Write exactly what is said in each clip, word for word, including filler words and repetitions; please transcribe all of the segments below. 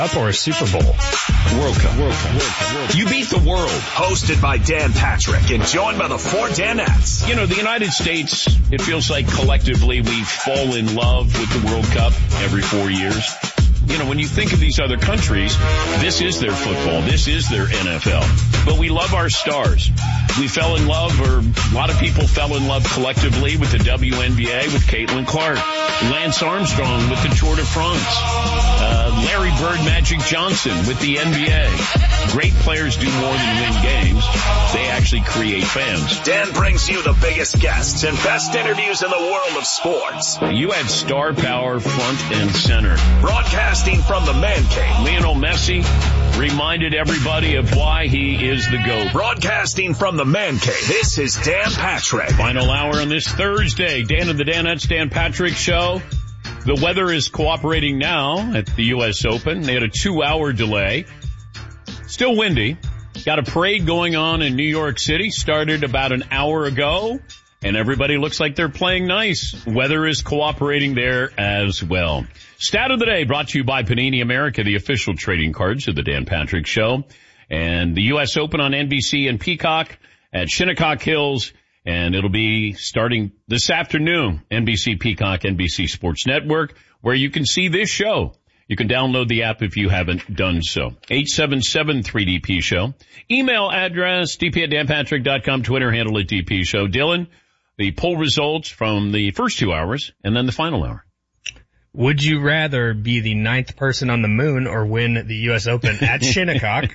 Up or a Super Bowl? World Cup. World Cup. World Cup. World Cup. You beat the world. Hosted by Dan Patrick and joined by the four Danettes. You know, the United States, it feels like collectively we fall in love with the World Cup every four years. You know, when you think of these other countries, this is their football. This is their N F L. But we love our stars. We fell in love, or a lot of people fell in love collectively with the W N B A, with Caitlin Clark, Lance Armstrong with the Tour de France, uh, Larry Bird, Magic Johnson with the N B A. Great players do more than win games. They actually create fans. Dan brings you the biggest guests and best interviews in the world of sports. You had star power front and center. Broadcasting from the man cave. Lionel Messi reminded everybody of why he is the GOAT. Broadcasting from the man cave, this is Dan Patrick. Final hour on this Thursday. Dan and the Danettes, Dan Patrick Show. The weather is cooperating now at the U S Open. They had a two-hour delay. Still windy. Got a parade going on in New York City. Started about an hour ago. And everybody looks like they're playing nice. Weather is cooperating there as well. Stat of the day brought to you by Panini America, the official trading cards of the Dan Patrick Show. And the U S Open on N B C and Peacock at Shinnecock Hills. And it'll be starting this afternoon, N B C, Peacock, N B C Sports Network, where you can see this show. You can download the app if you haven't done so. eight seven seven three D P show. Email address, d p at dan patrick dot com. Twitter handle at D P show. Dylan, the poll results from the first two hours and then the final hour. Would you rather be the ninth person on the moon or win the U S Open at Shinnecock?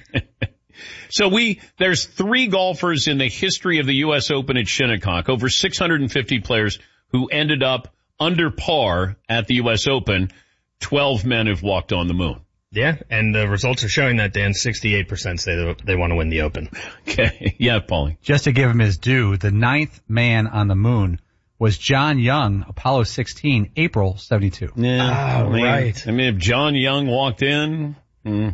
So we, there's three golfers in the history of the U S Open at Shinnecock, over six hundred fifty players who ended up under par at the U S Open. twelve men have walked on the moon. Yeah, and the results are showing that, Dan. sixty-eight percent say they want to win the Open. Okay. Yeah, Paulie. Just to give him his due, the ninth man on the moon was John Young, Apollo sixteen, April seventy-two. Yeah. Oh, I mean, right. I mean, if John Young walked in, hmm,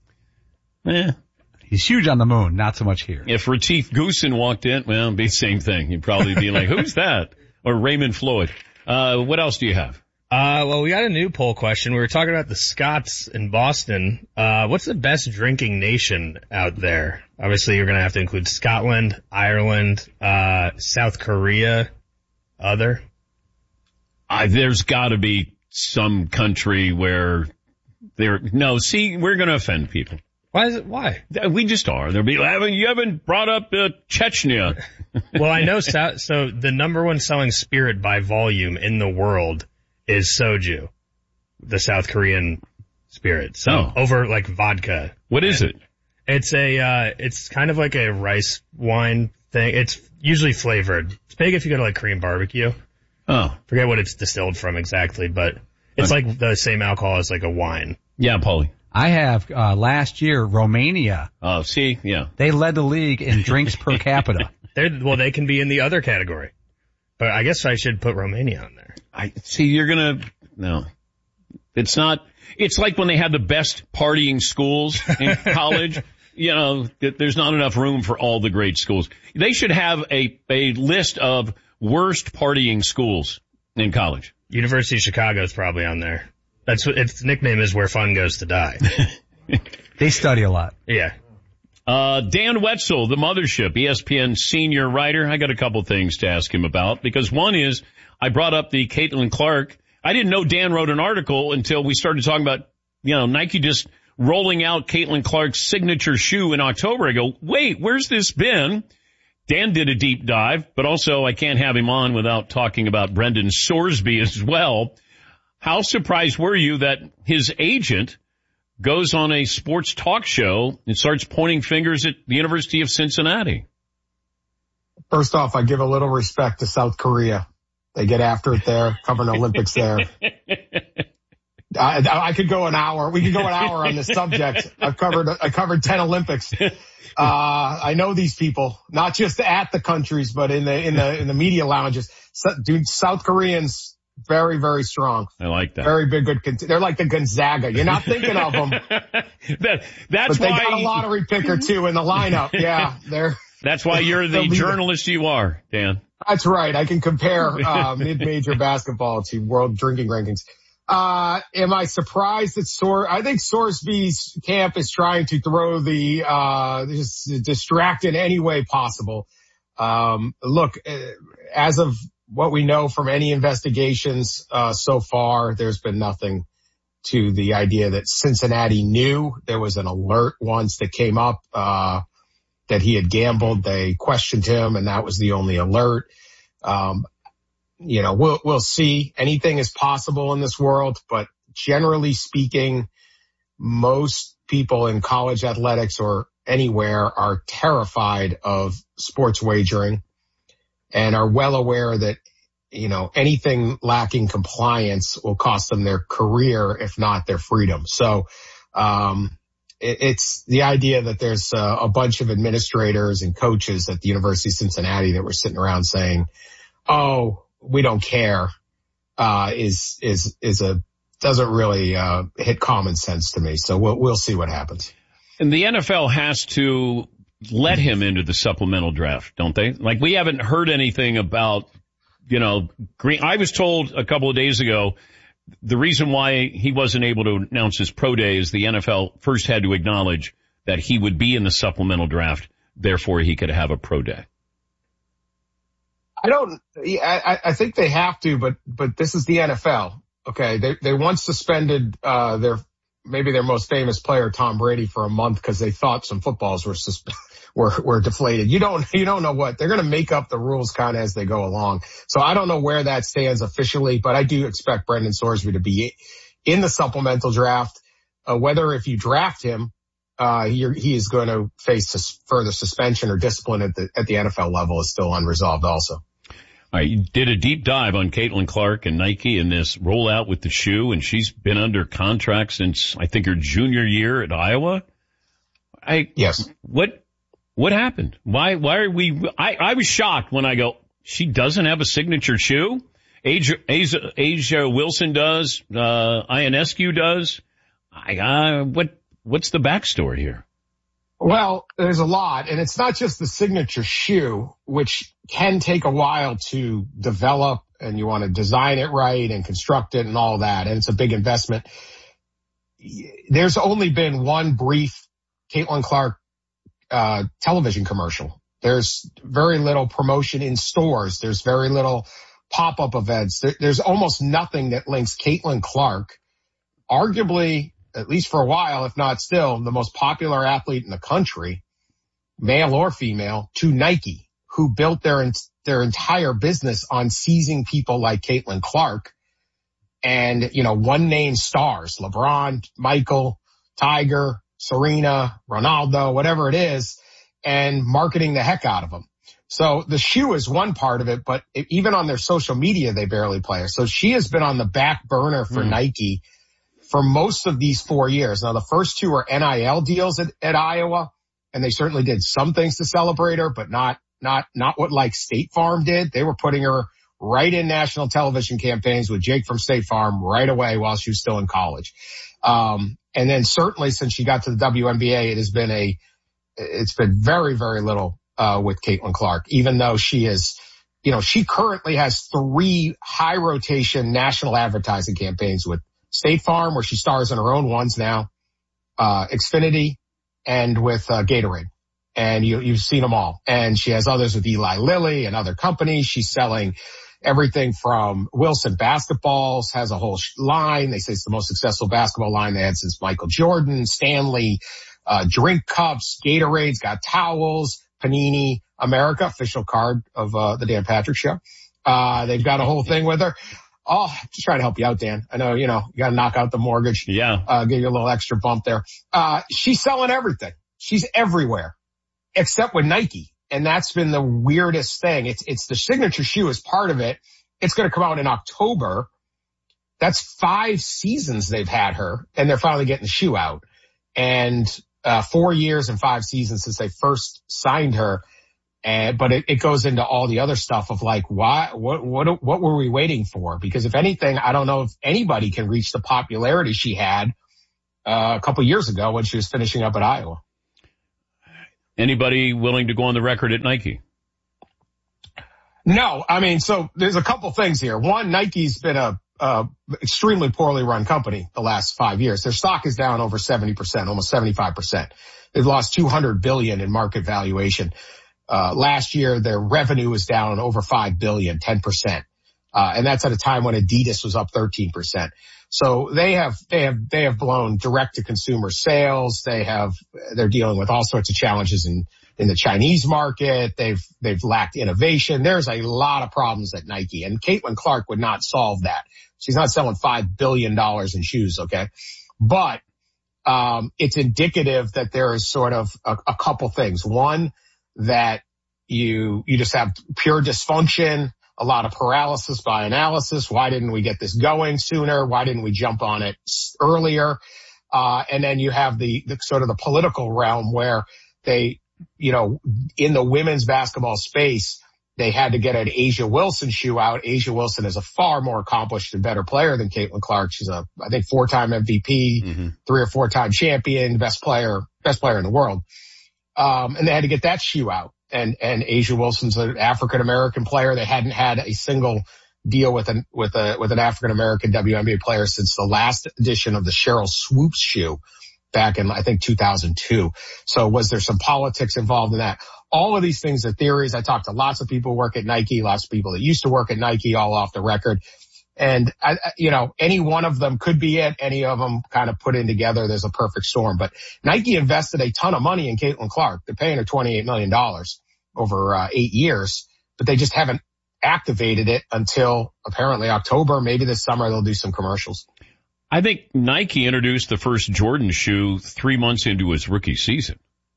eh. He's huge on the moon, not so much here. If Retief Goosen walked in, well, it'd be the same thing. You'd probably be like, who's that? Or Raymond Floyd. Uh, what else do you have? Uh, well, we got a new poll question. We were talking about the Scots in Boston. Uh, what's the best drinking nation out there? Obviously, you're going to have to include Scotland, Ireland, uh, South Korea, other. Uh, there's got to be some country where there, no, see, we're going to offend people. Why is it, why? We just are. There'll be, you haven't brought up uh, Chechnya. Well, I know, so, so the number one selling spirit by volume in the world is soju, the South Korean spirit. So oh. over like vodka. What is it? It's a, uh, it's kind of like a rice wine thing. It's usually flavored. It's big if you go to like Korean barbecue. Oh. Forget what it's distilled from exactly, but it's okay. Like the same alcohol as like a wine. Yeah, Paulie. I have, uh, last year, Romania. Oh, see, yeah. They led the league in drinks per capita. They're, well, they can be in the other category. But I guess I should put Romania on there. I see you're gonna, no. It's not, it's like when they had the best partying schools in college. You know, there's not enough room for all the great schools. They should have a, a list of worst partying schools in college. University of Chicago is probably on there. That's what its nickname is, where fun goes to die. They study a lot. Yeah. Uh, Dan Wetzel, the Mothership, E S P N senior writer. I got a couple things to ask him about, because one is I brought up the Caitlin Clark. I didn't know Dan wrote an article until we started talking about, you know, Nike just rolling out Caitlin Clark's signature shoe in October. I go, wait, where's this been? Dan did a deep dive, but also I can't have him on without talking about Brendan Sorsby as well. How surprised were you that his agent goes on a sports talk show and starts pointing fingers at the University of Cincinnati? First off, I give a little respect to South Korea. They get after it there, covering the Olympics there. I, I could go an hour. We could go an hour on this subject. I've covered, I covered ten Olympics. Uh, I know these people, not just at the countries, but in the, in the, in the media lounges. So, dude, South Koreans, very, very strong. I like that. Very big, good. They're like the Gonzaga. You're not thinking of them. that, that's but they why. They got a lottery picker too in the lineup. Yeah, they're. That's why you're the journalist you are, Dan. That's right. I can compare, uh, mid-major basketball to world drinking rankings. Uh, am I surprised that Sor, I think Sorsby's camp is trying to throw the, uh, just distract in any way possible. Um, look, as of what we know from any investigations, uh, so far, there's been nothing to the idea that Cincinnati knew. There was an alert once that came up, uh, that he had gambled. They questioned him and that was the only alert. Um, You know, we'll, we'll see. Anything is possible in this world, but generally speaking, most people in college athletics or anywhere are terrified of sports wagering and are well aware that, you know, anything lacking compliance will cost them their career, if not their freedom. So, um, it, it's the idea that there's a, a bunch of administrators and coaches at the University of Cincinnati that were sitting around saying, oh, we don't care, uh, is, is, is a, doesn't really, uh, hit common sense to me. So we'll, we'll see what happens. And the N F L has to let him into the supplemental draft, don't they? Like, we haven't heard anything about, you know, Green. I was told a couple of days ago, the reason why he wasn't able to announce his pro day is the N F L first had to acknowledge that he would be in the supplemental draft. Therefore, he could have a pro day. I don't, I, I think they have to, but, but this is the N F L. Okay. They, they once suspended, uh, their, maybe their most famous player, Tom Brady, for a month because they thought some footballs were, susp- were, were deflated. You don't, you don't know what they're going to make up the rules kind of as they go along. So I don't know where that stands officially, but I do expect Brendan Sorsby to be in the supplemental draft. Uh, whether if you draft him, uh, he, he is going to face sus- further suspension or discipline at the, at the N F L level is still unresolved also. All right, you did a deep dive on Caitlin Clark and Nike and this rollout with the shoe, and she's been under contract since, I think, her junior year at Iowa. I Yes. What what happened? Why why are we? I, I was shocked when I go, she doesn't have a signature shoe. Asia, Asia, Asia Wilson does. Uh, Ionescu does. I uh, what what's the backstory here? Well, there's a lot, and it's not just the signature shoe, which can take a while to develop, and you want to design it right and construct it and all that, and it's a big investment. There's only been one brief Caitlin Clark uh television commercial. There's very little promotion in stores. There's very little pop-up events. There, there's almost nothing that links Caitlin Clark, arguably, at least for a while, if not still, the most popular athlete in the country, male or female, to Nike, who built their their entire business on seizing people like Caitlin Clark and, you know, one-name stars, LeBron, Michael, Tiger, Serena, Ronaldo, whatever it is, and marketing the heck out of them. So the shoe is one part of it, but even on their social media, they barely play her. So she has been on the back burner for mm. Nike for most of these four years. Now, the first two are N I L deals at, at Iowa, and they certainly did some things to celebrate her, but not, not, not what like State Farm did. They were putting her right in national television campaigns with Jake from State Farm right away while she was still in college. Um, and then certainly since she got to the W N B A, it has been a, it's been very, very little, uh, with Caitlin Clark, even though she is, you know, she currently has three high rotation national advertising campaigns with State Farm, where she stars in her own ones now, uh, Xfinity, and with uh, Gatorade. And you, you've seen them all. And she has others with Eli Lilly and other companies. She's selling everything from Wilson basketballs, has a whole line. They say it's the most successful basketball line they had since Michael Jordan, Stanley, uh, drink cups, Gatorade's got towels, Panini America, official card of uh, the Dan Patrick Show. Uh, they've got a whole thing with her. Oh, just trying to help you out, Dan. I know, you know, you got to knock out the mortgage. Yeah. Uh, give you a little extra bump there. Uh, she's selling everything. She's everywhere except with Nike. And that's been the weirdest thing. It's, it's the signature shoe is part of it. It's going to come out in October. That's five seasons they've had her, and they're finally getting the shoe out. And, uh, four years and five seasons since they first signed her. And, but it, it goes into all the other stuff of like, why, what, what, what were we waiting for? Because if anything, I don't know if anybody can reach the popularity she had, uh, a couple years ago when she was finishing up at Iowa. Anybody willing to go on the record at Nike? No, I mean, so there's a couple things here. One, Nike's been a uh, extremely poorly run company the last five years. Their stock is down over seventy percent, almost seventy-five percent. They've lost two hundred billion dollars in market valuation. Uh, last year, their revenue was down over five billion dollars, ten percent. Uh, and that's at a time when Adidas was up thirteen percent. So they have, they have, they have blown direct to consumer sales. They have, they're dealing with all sorts of challenges in, in the Chinese market. They've, they've lacked innovation. There's a lot of problems at Nike, and Caitlin Clark would not solve that. She's not selling five billion dollars in shoes. Okay. But, um, it's indicative that there is sort of a, a couple things. One, that you, you just have pure dysfunction. A lot of paralysis by analysis. Why didn't we get this going sooner? Why didn't we jump on it earlier? Uh, and then you have the, the sort of the political realm where they, you know, in the women's basketball space, they had to get an A'ja Wilson shoe out. A'ja Wilson is a far more accomplished and better player than Caitlin Clark. She's a, I think, four-time M V P, mm-hmm. three or four-time champion, best player, best player in the world. Um, and they had to get that shoe out. And, and A'ja Wilson's an African-American player. They hadn't had a single deal with an, with a, with an African-American W N B A player since the last edition of the Sheryl Swoops shoe back in, I think, two thousand two. So was there some politics involved in that? All of these things are theories. I talked to lots of people who work at Nike, lots of people that used to work at Nike, all off the record. And, I, you know, any one of them could be it. Any of them kind of put in together, there's a perfect storm. But Nike invested a ton of money in Caitlin Clark. They're paying her twenty-eight million dollars over uh, eight years, but they just haven't activated it until apparently October. Maybe this summer they'll do some commercials. I think Nike introduced the first Jordan shoe three months into his rookie season.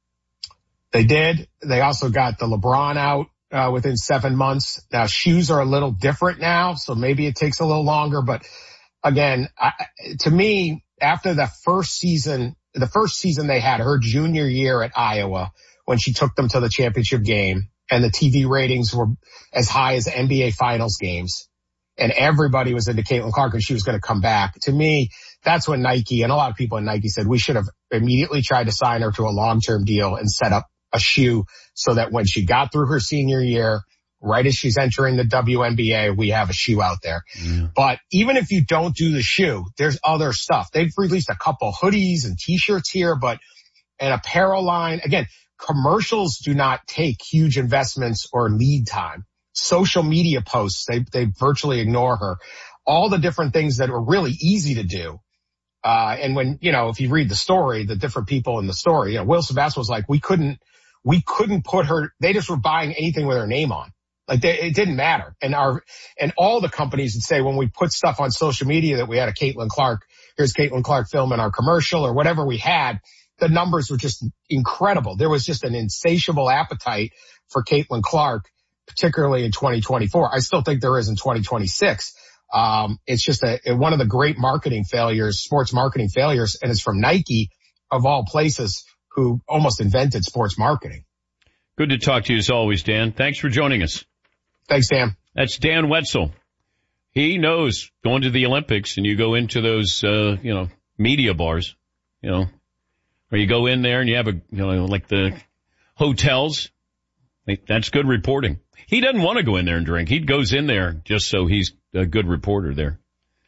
They did. They also got the LeBron out uh, within seven months. Now, shoes are a little different now, so maybe it takes a little longer. But again, I, to me, after the first season, the first season they had, her junior year at Iowa, when she took them to the championship game, and the T V ratings were as high as N B A finals games, and everybody was into Caitlin Clark and she was going to come back. To me, that's when Nike and a lot of people at Nike said we should have immediately tried to sign her to a long-term deal and set up a shoe so that when she got through her senior year, right as she's entering the W N B A, we have a shoe out there. Yeah. But even if you don't do the shoe, there's other stuff. They've released a couple hoodies and t-shirts here, but an apparel line, again, commercials do not take huge investments or lead time. Social media posts, they, they virtually ignore her. All the different things that are really easy to do. Uh, and when, you know, if you read the story, the different people in the story, you know, Will Sebastian was like, we couldn't, we couldn't put her, they just were buying anything with her name on. Like they, it didn't matter. And our, and all the companies would say when we put stuff on social media that we had a Caitlin Clark, here's Caitlin Clark film in our commercial or whatever we had, the numbers were just incredible. There was just an insatiable appetite for Caitlin Clark, particularly in twenty twenty-four. I still think there is in twenty twenty-six. Um, it's just a, a one of the great marketing failures, sports marketing failures, and it's from Nike of all places who almost invented sports marketing. Good to talk to you as always, Dan. Thanks for joining us. Thanks, Dan. That's Dan Wetzel. He knows going to the Olympics and you go into those, uh, you know, media bars, you know, or you go in there and you have a, you know, like the hotels. That's good reporting. He doesn't want to go in there and drink. He goes in there just so he's a good reporter there.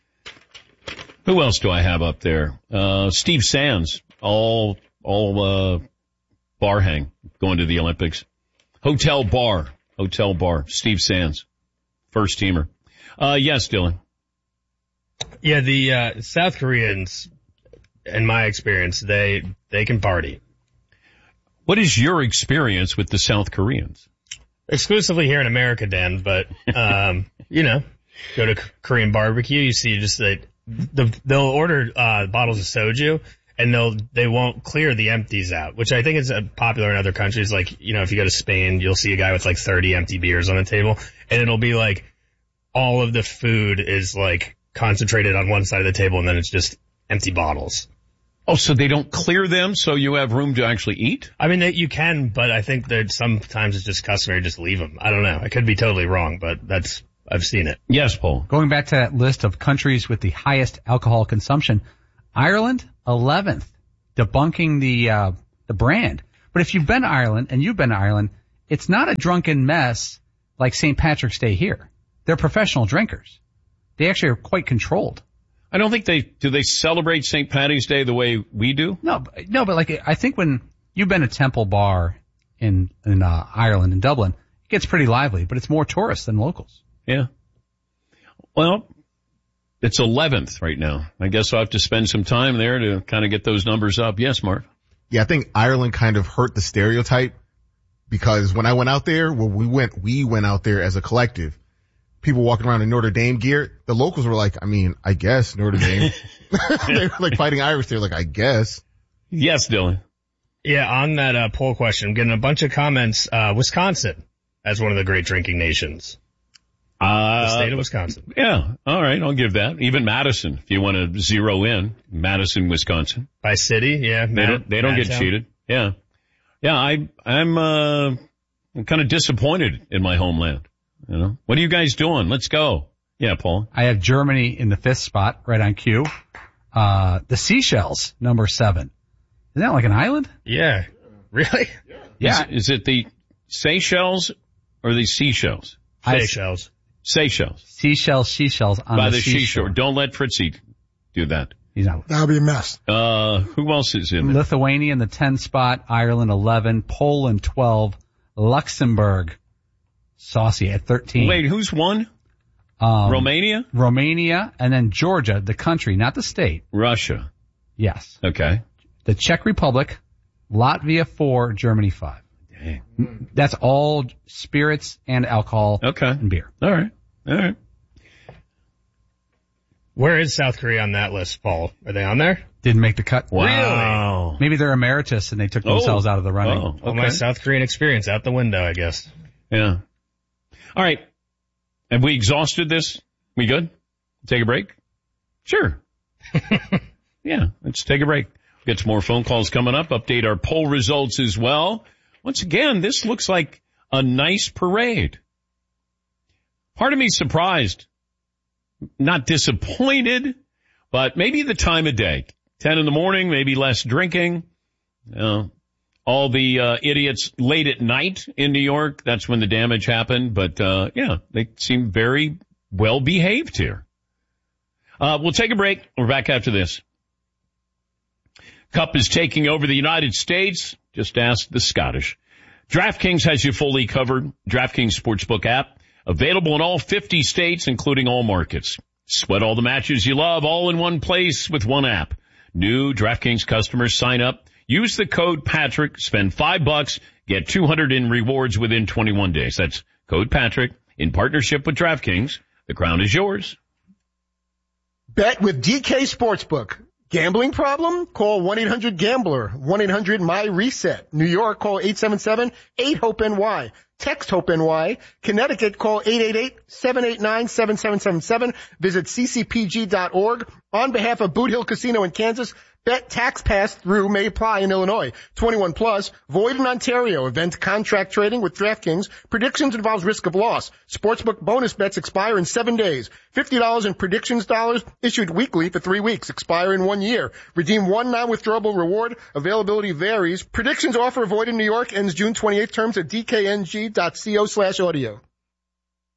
Who else do I have up there? Uh, Steve Sands, all, all, uh, bar hang going to the Olympics. Hotel bar, hotel bar, Steve Sands, first teamer. Uh, yes, Dylan. Yeah, the, uh, South Koreans, in my experience, they, they can party. What is your experience with the South Koreans? Exclusively here in America, Dan, but, um, you know, go to Korean barbecue, you see just that the, they'll order, uh, bottles of soju and they'll, they won't clear the empties out, which I think is uh, popular in other countries. Like, you know, if you go to Spain, you'll see a guy with like thirty empty beers on the table and it'll be like all of the food is like concentrated on one side of the table and then it's just empty bottles. Oh, so they don't clear them so you have room to actually eat? I mean, you can, but I think that sometimes it's just customary to just leave them. I don't know. I could be totally wrong, but that's, I've seen it. Yes, Paul. Going back to that list of countries with the highest alcohol consumption, Ireland, eleventh, debunking the, uh, the brand. But if you've been to Ireland, and you've been to Ireland, it's not a drunken mess like Saint Patrick's Day here. They're professional drinkers. they actually are quite controlled. I don't think they, do they celebrate Saint Patty's Day the way we do? No, but- no, but like, I think when you've been to Temple Bar in, in, uh, Ireland, in Dublin, it gets pretty lively, but it's more tourists than locals. Yeah. Well, it's eleventh right now. I guess I'll have to spend some time there to kind of get those numbers up. Yes, Mark? Yeah, I think Ireland kind of hurt the stereotype because when I went out there, well, we went, we went out there as a collective. People walking around in Notre Dame gear, the locals were like, I mean, I guess Notre Dame. They were like fighting Irish. They were like, I guess. Yes, Dylan. Yeah, on that uh, poll question, I'm getting a bunch of comments. Uh, Wisconsin as one of the great drinking nations. Uh, The state of Wisconsin. Yeah. All right. I'll give that. Even Madison, if you want to zero in, Madison, Wisconsin. By city, yeah. They Matt, don't, they don't get Madtown. cheated. Yeah. Yeah. I, I'm, uh, I'm kind of disappointed in my homeland. You know, what are you guys doing? Let's go. Yeah, Paul. I have Germany in the fifth spot, right on cue. Uh, the Seychelles, number seven. Isn't that like an island? Yeah. Really? Yeah. Is, is it the Seychelles or the Seashells? I- Seychelles. Seychelles. Seashells, seashells on By the, the seashore. Don't let Fritzy do that. He's not. That would be a mess. Uh, who else is in there? Lithuania in the tenth spot, Ireland eleven, Poland twelve, Luxembourg, saucy at thirteen. Wait, who's won? um, Romania? Romania, and then Georgia, the country, not the state. Russia. Yes. Okay. The Czech Republic, Latvia four, Germany five. Dang. That's all spirits and alcohol Okay. and beer. All right. All right. Where is South Korea on that list, Paul? Are they on there? Didn't make the cut. Wow. Maybe they're emeritus and they took themselves Oh. out of the running. Oh, Well, my okay. South Korean experience out the window, I guess. Yeah. All right. Have we exhausted this? We good? Take a break? Sure. Yeah, let's take a break. Get some more phone calls coming up. Update our poll results as well. Once again, this looks like a nice parade. Part of me surprised. Not disappointed, but maybe the time of day. ten in the morning, maybe less drinking. Uh, all the uh, idiots late at night in New York, that's when the damage happened. But, uh, yeah, they seem very well behaved here. Uh, we'll take a break. We're back after this. Cup is taking over the United States. Just ask the Scottish. DraftKings has you fully covered. DraftKings Sportsbook app. Available in all fifty states, including all markets. Sweat all the matches you love, all in one place with one app. New DraftKings customers sign up. Use the code Patrick. Spend five bucks. Get two hundred in rewards within twenty-one days. That's code Patrick in partnership with DraftKings. The crown is yours. Bet with D K Sportsbook. Gambling problem? Call one eight hundred gambler. one eight hundred my reset. New York, call eight seven seven eight hope N Y. Text HOPE-NY. Connecticut, call eight eight eight seven eight nine seven seven seven seven. Visit c c p g dot org. On behalf of Boot Hill Casino in Kansas, bet tax pass through may apply in Illinois. twenty-one plus, void in Ontario. Event contract trading with DraftKings. Predictions involves risk of loss. Sportsbook bonus bets expire in seven days. fifty dollars in predictions dollars issued weekly for three weeks. Expire in one year. Redeem one non-withdrawable reward. Availability varies. Predictions offer void in New York. Ends June twenty-eighth. Terms at d k n g dot co slash audio.